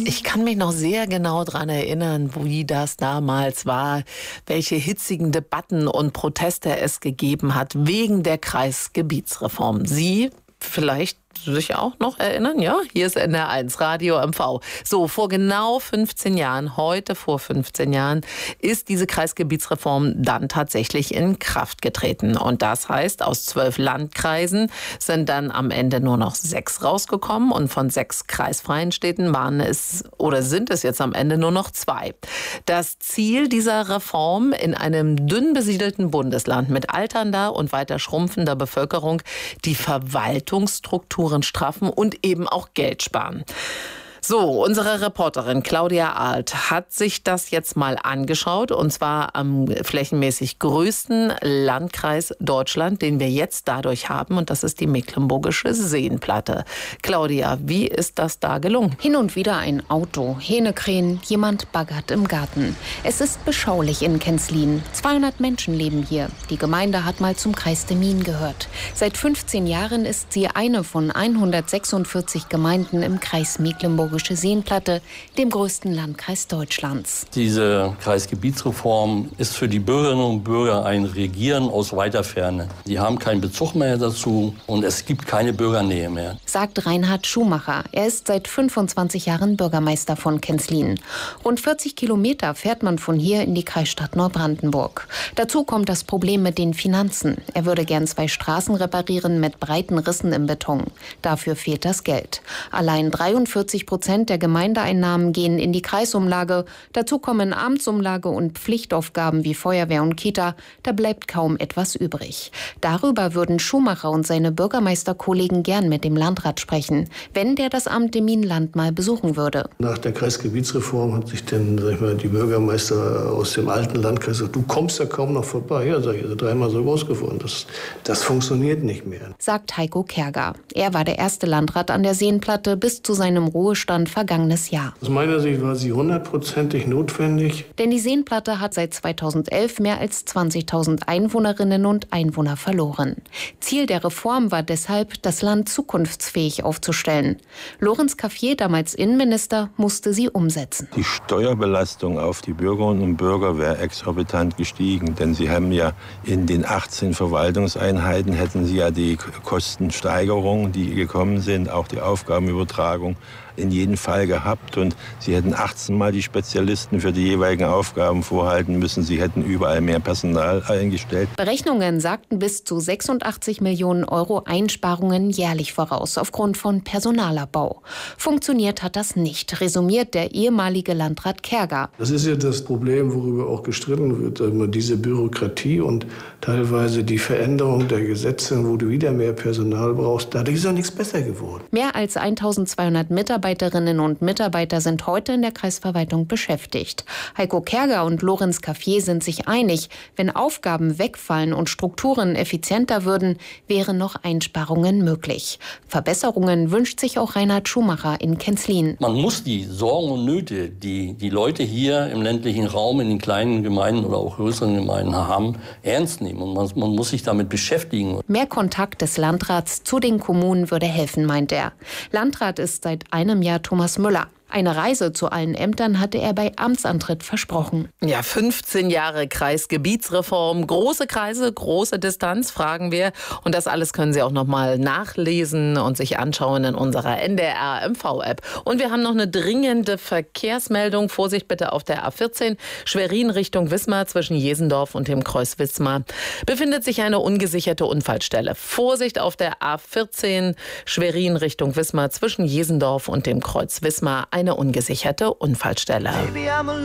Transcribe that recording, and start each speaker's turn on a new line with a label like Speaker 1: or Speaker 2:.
Speaker 1: Ich kann mich noch sehr genau daran erinnern, wie das damals war, welche hitzigen Debatten und Proteste es gegeben hat wegen der Kreisgebietsreform. Sie vielleicht sich auch noch erinnern, ja? Hier ist NDR1 Radio MV. So, vor genau 15 Jahren, heute vor 15 Jahren, ist diese Kreisgebietsreform dann tatsächlich in Kraft getreten. Und das heißt, aus 12 Landkreisen sind dann am Ende nur noch 6 rausgekommen. Und von 6 kreisfreien Städten sind es jetzt am Ende nur noch 2. Das Ziel dieser Reform in einem dünn besiedelten Bundesland mit alternder und weiter schrumpfender Bevölkerung die Verwaltungsstrukturen straffen und eben auch Geld sparen. So, unsere Reporterin Claudia Arlt hat sich das jetzt mal angeschaut, und zwar am flächenmäßig größten Landkreis Deutschland, den wir jetzt dadurch haben, und das ist die Mecklenburgische Seenplatte. Claudia, wie ist das da gelungen?
Speaker 2: Hin und wieder ein Auto, Hähnekrähen, jemand baggert im Garten. Es ist beschaulich in Kenzlin. 200 Menschen leben hier. Die Gemeinde hat mal zum Kreis Demmin gehört. Seit 15 Jahren ist sie eine von 146 Gemeinden im Kreis Mecklenburgische Seenplatte, dem größten Landkreis Deutschlands.
Speaker 3: Diese Kreisgebietsreform ist für die Bürgerinnen und Bürger ein Regieren aus weiter Ferne. Die haben keinen Bezug mehr dazu und es gibt keine Bürgernähe mehr,
Speaker 2: sagt Reinhard Schumacher. Er ist seit 25 Jahren Bürgermeister von Kenzlin. Rund 40 Kilometer fährt man von hier in die Kreisstadt Neubrandenburg. Dazu kommt das Problem mit den Finanzen. Er würde gern 2 Straßen reparieren mit breiten Rissen im Beton. Dafür fehlt das Geld. Allein 43% der Gemeindeeinnahmen gehen in die Kreisumlage. Dazu kommen Amtsumlage und Pflichtaufgaben wie Feuerwehr und Kita. Da bleibt kaum etwas übrig. Darüber würden Schumacher und seine Bürgermeisterkollegen gern mit dem Landrat sprechen, wenn der das Amt Demmin-Land mal besuchen würde.
Speaker 4: Nach der Kreisgebietsreform hat sich dann, die Bürgermeister aus dem alten Landkreis gesagt, du kommst ja kaum noch vorbei. Ja, sag ich, also 3-mal so groß geworden. Das funktioniert nicht mehr,
Speaker 2: sagt Heiko Kerger. Er war der erste Landrat an der Seenplatte bis zu seinem Ruhestand vergangenes Jahr.
Speaker 4: Aus meiner Sicht war sie 100%ig notwendig.
Speaker 2: Denn die Seenplatte hat seit 2011 mehr als 20.000 Einwohnerinnen und Einwohner verloren. Ziel der Reform war deshalb, das Land zukunftsfähig aufzustellen. Lorenz Caffier, damals Innenminister, musste sie umsetzen.
Speaker 5: Die Steuerbelastung auf die Bürgerinnen und Bürger wäre exorbitant gestiegen, denn sie haben ja in den 18 Verwaltungseinheiten hätten sie ja die Kostensteigerung, die gekommen sind, auch die Aufgabenübertragung in jedem Fall gehabt, und sie hätten 18 Mal die Spezialisten für die jeweiligen Aufgaben vorhalten müssen. Sie hätten überall mehr Personal eingestellt.
Speaker 2: Berechnungen sagten bis zu 86 Millionen Euro Einsparungen jährlich voraus, aufgrund von Personalabbau. Funktioniert hat das nicht, resümiert der ehemalige Landrat Kerger.
Speaker 4: Das ist ja das Problem, worüber auch gestritten wird, diese Bürokratie und teilweise die Veränderung der Gesetze, wo du wieder mehr Personal brauchst. Dadurch ist auch nichts besser geworden.
Speaker 2: Mehr als 1200 Mitarbeiterinnen und Mitarbeiter sind heute in der Kreisverwaltung beschäftigt. Heiko Kerger und Lorenz Caffier sind sich einig, wenn Aufgaben wegfallen und Strukturen effizienter würden, wären noch Einsparungen möglich. Verbesserungen wünscht sich auch Reinhard Schumacher in Kenzlin.
Speaker 3: Man muss die Sorgen und Nöte, die die Leute hier im ländlichen Raum, in den kleinen Gemeinden oder auch größeren Gemeinden haben, ernst nehmen. Und man muss sich damit beschäftigen.
Speaker 2: Mehr Kontakt des Landrats zu den Kommunen würde helfen, meint er. Landrat ist seit einem Jahr Thomas Müller. Eine Reise zu allen Ämtern hatte er bei Amtsantritt versprochen.
Speaker 1: Ja, 15 Jahre Kreisgebietsreform, große Kreise, große Distanz, fragen wir. Und das alles können Sie auch noch mal nachlesen und sich anschauen in unserer NDR MV-App. Und wir haben noch eine dringende Verkehrsmeldung. Vorsicht bitte auf der A14, Schwerin Richtung Wismar, zwischen Jesendorf und dem Kreuz Wismar befindet sich eine ungesicherte Unfallstelle. Vorsicht auf der A14, Schwerin Richtung Wismar, zwischen Jesendorf und dem Kreuz Wismar, eine ungesicherte Unfallstelle.